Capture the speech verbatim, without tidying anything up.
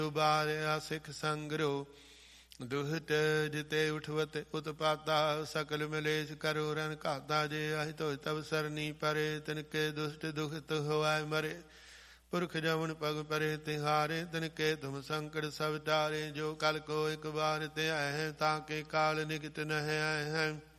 ਬਾਰਿਆ ਸਿੱਖ ਸੰਗਰੋ ਦੁਹਤ ਜਿਤੇ ਉਠਵਤ ਉਤਪਾਤਾ ਸਕਲ ਮਲੇਸ਼ ਕਰੋ ਰਨ ਘਾਤਾ ਜੇ ਆਹਿ ਤੋ ਤਬ ਸਰਨੀ ਪਰੇ ਤਿਨਕੇ ਦੁਸ਼ਟ ਦੁਖਤ ਹੋਇ ਮਰੇ ਪੁਰਖ ਜਮਨ ਪਗ ਪਰੇ ਤਿਹਾਰੇ ਤਿਨਕੇ ਤੁਮ ਸੰਕਟ ਸਭ ਟਾਰੇ ਜੋ ਕਲ ਕੋ ਇਕ ਬਾਰ ਤੇ ਆਏ ਹੈ ਤਾਂ ਕੇ ਕਾਲ ਨਿਕਟ ਨਹਿ ਆਏ ਹੈ